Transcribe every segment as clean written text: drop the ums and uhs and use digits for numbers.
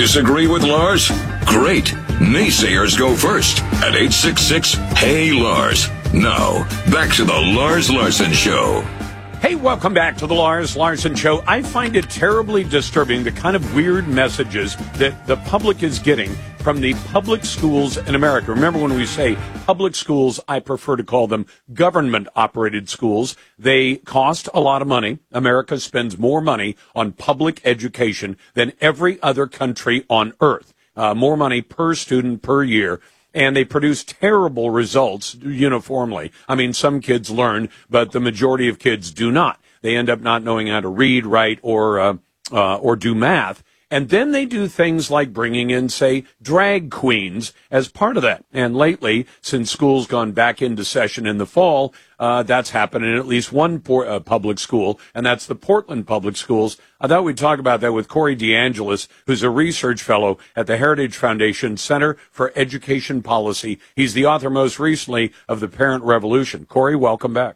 Disagree with Lars? Great. Naysayers go first at 866-HEY-LARS. Now, back to the Lars Larson Show. Hey, welcome back to the Lars Larson Show. I find it terribly disturbing, the kind of weird messages that the public is getting from the public schools in America. Remember, when we say public schools, I prefer to call them government-operated schools. They cost a lot of money. America spends more money on public education than every other country on earth. More money per student per year. And they produce terrible results uniformly. I mean, some kids learn, but the majority of kids do not. They end up not knowing how to read, write, or do math. And then they do things like bringing in, say, drag queens as part of that. And lately, since school's gone back into session in the fall, that's happened in at least one public school, and that's the Portland Public Schools. I thought we'd talk about that with Corey DeAngelis, who's a research fellow at the Heritage Foundation Center for Education Policy. He's the author most recently of The Parent Revolution. Corey, welcome back.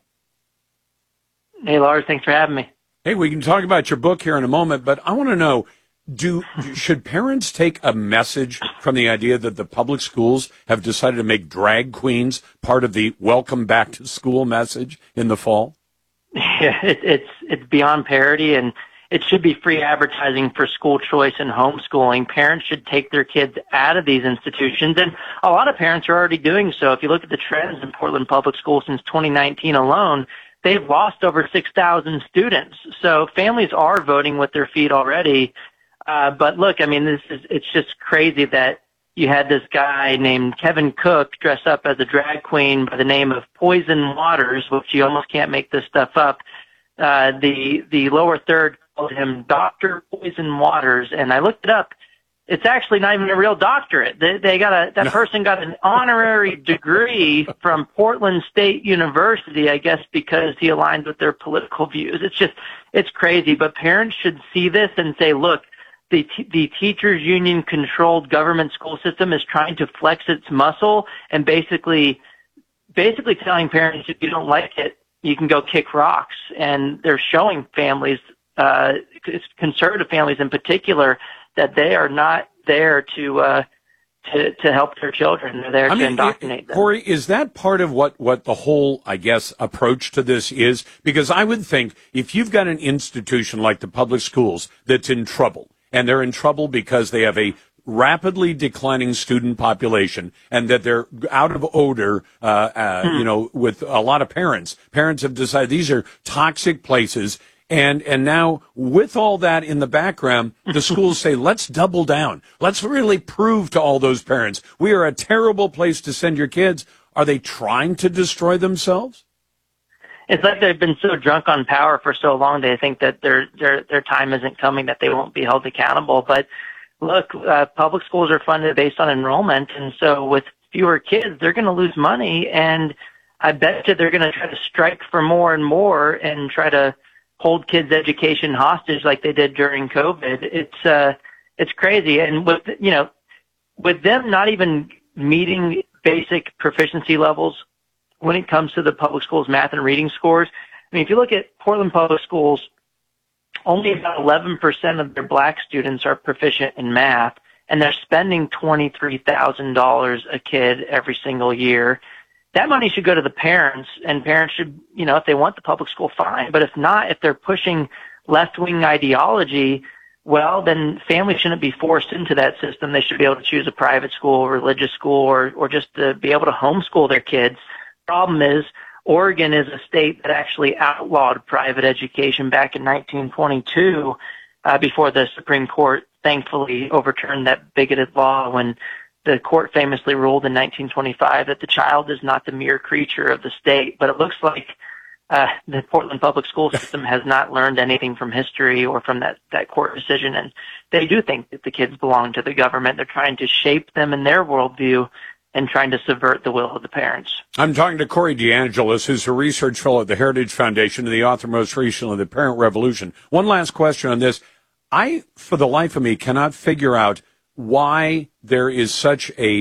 Hey, Lars, thanks for having me. Hey, we can talk about your book here in a moment, but I want to know, should parents take a message from the idea that the public schools have decided to make drag queens part of the welcome back to school message in the fall? Yeah, it's beyond parody, and it should be free advertising for school choice and homeschooling. Parents should take their kids out of these institutions, and a lot of parents are already doing so. If you look at the trends in Portland Public Schools since 2019 alone, they've lost over 6,000 students. So families are voting with their feet already. But look, I mean, it's just crazy that you had this guy named Kevin Cook dress up as a drag queen by the name of Poison Waters, which you almost can't make this stuff up. The lower third called him Dr. Poison Waters, and I looked it up. It's actually not even a real doctorate. That person got an honorary degree from Portland State University, I guess, because he aligned with their political views. It's crazy, but parents should see this and say, look, the teachers union controlled government school system is trying to flex its muscle and basically telling parents, if you don't like it, you can go kick rocks. And they're showing families, conservative families in particular, that they are not there to help their children. They're there to indoctrinate them. Corey, is that part of what the whole, I guess, approach to this is? Because I would think if you've got an institution like the public schools that's in trouble, and they're in trouble because they have a rapidly declining student population, and that they're out of odor, with a lot of parents. Parents have decided these are toxic places. And now, with all that in the background, the schools say, let's double down. Let's really prove to all those parents, we are a terrible place to send your kids. Are they trying to destroy themselves? It's like they've been so drunk on power for so long, they think that their time isn't coming, that they won't be held accountable. But look, public schools are funded based on enrollment, and so with fewer kids, they're going to lose money, and I bet you they're going to try to strike for more and more and try to hold kids' education hostage like they did during COVID. It's crazy. And with them not even meeting basic proficiency levels when it comes to the public schools math and reading scores. I mean, if you look at Portland Public Schools, only about 11% of their black students are proficient in math, and they're spending $23,000 a kid every single year. That money should go to the parents, and parents should, if they want the public school, fine. But if not, if they're pushing left-wing ideology, well, then families shouldn't be forced into that system. They should be able to choose a private school, religious school, or just to be able to homeschool their kids. Problem is, Oregon is a state that actually outlawed private education back in 1922, before the Supreme Court thankfully overturned that bigoted law when the court famously ruled in 1925 that the child is not the mere creature of the state. But it looks like the Portland public school system has not learned anything from history or from that court decision, and they do think that the kids belong to the government. They're trying to shape them in their worldview and trying to subvert the will of the parents. I'm talking to Corey DeAngelis, who's a research fellow at the Heritage Foundation and the author most recently of The Parent Revolution. One last question on this. I, for the life of me, cannot figure out why there is such a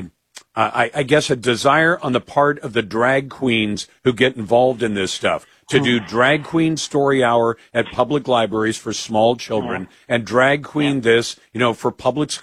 desire on the part of the drag queens who get involved in this stuff to do drag queen story hour at public libraries for small children and drag queen this, for public